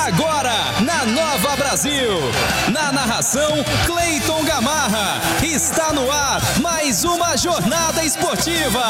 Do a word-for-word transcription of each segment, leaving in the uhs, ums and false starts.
Agora, na Nova Brasil, na narração Cleiton Gamarra, está no ar mais uma jornada esportiva.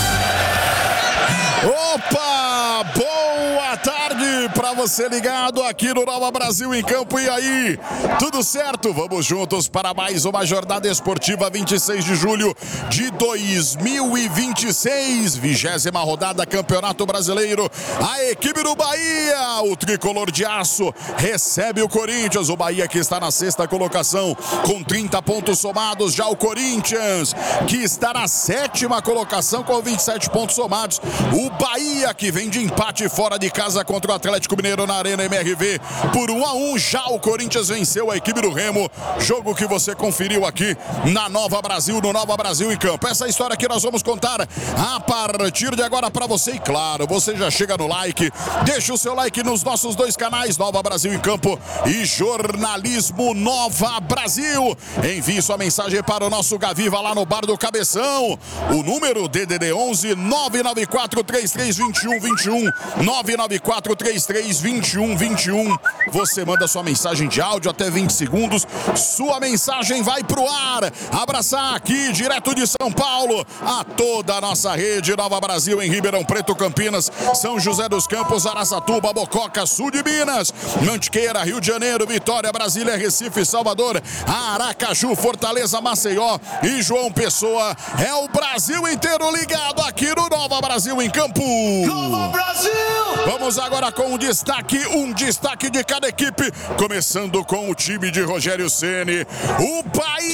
Opa, boa tarde para você ligado aqui no Nova Brasil em Campo. E aí, tudo certo? Vamos juntos para mais uma jornada esportiva, vinte e seis de julho de dois mil e vinte e seis, vigésima rodada Campeonato Brasileiro. A equipe do Bahia, o tricolor de aço, recebe o Corinthians. O Bahia que está na sexta colocação com trinta pontos somados. Já o Corinthians que está na sétima colocação com vinte e sete pontos somados. O Bahia que vem de empate fora de casa contra o Atlético Mineiro na Arena M R V por um a um. Já o Corinthians venceu a equipe do Remo, jogo que você conferiu aqui na Nova Brasil, no Nova Brasil em Campo. Essa história que nós vamos contar a partir de agora para você. E claro, você já chega no like, deixa o seu like nos nossos dois canais, Nova Brasil em Campo e Jornalismo Nova Brasil. Envie sua mensagem para o nosso Gaviva lá no Bar do Cabeção. O número D D D onze nove nove quatro três três dois um dois um, nove nove quatro três três dois um dois um. Você manda sua mensagem de áudio até vinte segundos. Sua mensagem vai pro ar. Abraçar aqui direto de São Paulo a toda a nossa rede Nova Brasil em Ribeirão Preto, Campinas, São José dos Campos, Araçatuba, Mococa, sul de Minas, Mantiqueira, Rio de Janeiro, Vitória, Brasília, Recife, Salvador, Aracaju, Fortaleza, Maceió e João Pessoa. É o Brasil inteiro ligado aqui no Nova Brasil em Campo. Nova Brasil! Vamos agora com um destaque, um destaque de cada equipe, começando com o time de Rogério Ceni. O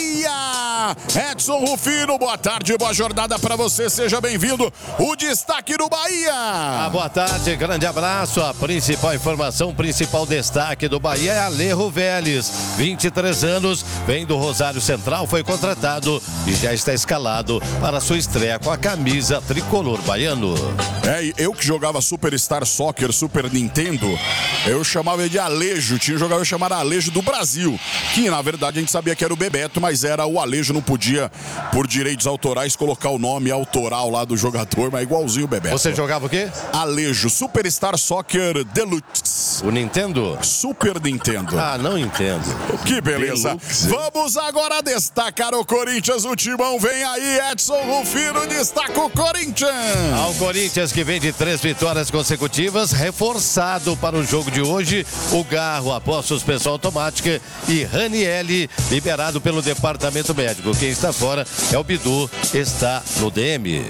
Bahia, Edson Rufino, boa tarde, boa jornada para você, seja bem-vindo. O destaque do Bahia. Ah, boa tarde, grande abraço. A principal informação, o principal destaque do Bahia é Alejo Vélez, vinte e três anos, vem do Rosário Central, foi contratado e já está escalado para sua estreia com a camisa tricolor baiano. É, eu que jogava Superstar Soccer, Super Nintendo, eu chamava ele de Alejo, tinha um jogador chamado Alejo do Brasil, que na verdade a gente sabia que era o Bebeto, mas era o Alejo, não podia, por direitos autorais, colocar o nome autoral lá do jogador, mas igualzinho o Bebeto. Você jogava o quê? Alejo, Superstar Soccer Deluxe. O Nintendo? Super Nintendo. Ah, não entendo. Que beleza. Deluxe. Vamos agora destacar o Corinthians, o timão vem aí, Edson Rufino destaca o Corinthians. Ao Corinthians que vem de três vitórias consecutivas, reforçado para o jogo de hoje, o Garro após suspensão automática e Ranielli liberado pelo departamento médico. Quem está fora é o Bidu, está no D M.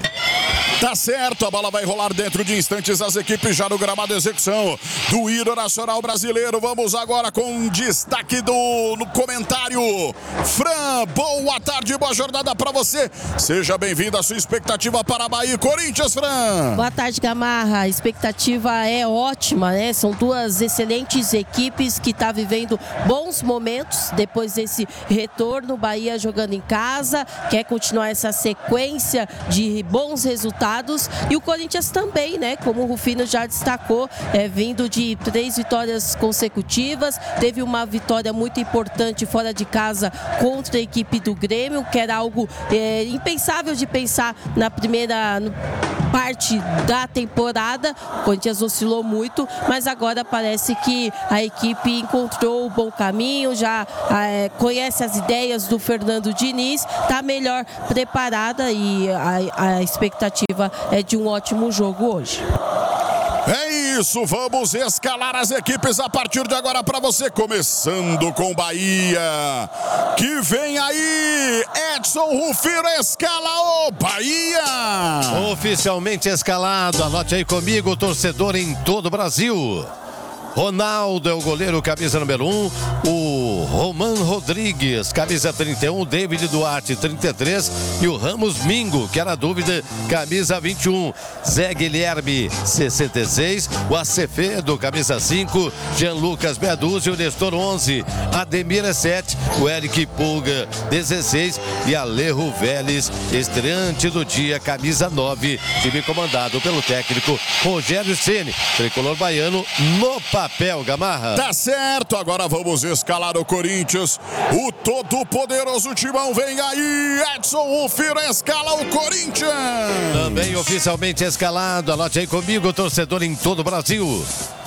Tá certo, a bola vai rolar dentro de instantes, as equipes já no gramado, execução do hino nacional brasileiro. Vamos agora com um destaque do no comentário. Fran, boa tarde, boa jornada para você. Seja bem-vindo à sua expectativa para Bahia e Corinthians, Fran. Boa tarde, Gamarra. A expectativa é ótima, né? São duas excelentes equipes que estão tá vivendo bons momentos depois desse retorno. Bahia jogando em casa, quer continuar essa sequência de bons resultados. E o Corinthians também, né? Como o Rufino já destacou, é, vindo de três vitórias consecutivas. Teve uma vitória muito importante fora de casa contra a equipe do Grêmio, que era algo é, impensável de pensar na primeira parte da temporada. O Corinthians oscilou muito, mas agora parece que a equipe encontrou o bom caminho, já é, conhece as ideias do Fernando Diniz, está melhor preparada e a, a expectativa é de um ótimo jogo hoje. É isso, vamos escalar as equipes a partir de agora para você, começando com Bahia, que vem aí, Edson Rufino escala o Bahia. Oficialmente escalado, anote aí comigo, torcedor em todo o Brasil. Ronaldo é o goleiro, camisa número um. O Roman Rodrigues, camisa trinta e um. David Duarte, trinta e três. E o Ramos Mingo, que era dúvida, camisa vinte e um. Zé Guilherme, sessenta e seis. O Acevedo, camisa cinco. Jean Lucas, meia dúzia. O Nestor, onze. Ademir é sete. O Eric Pulga, dezesseis. E Alejo Vélez, estreante do dia, camisa nove. Time comandado pelo técnico Rogério Ceni, tricolor baiano no papel, Gamarra. Tá certo, agora vamos escalar o Corinthians. O todo-poderoso timão vem aí, Edson Rufino escala o Corinthians. Também oficialmente escalado, anote aí comigo, torcedor em todo o Brasil.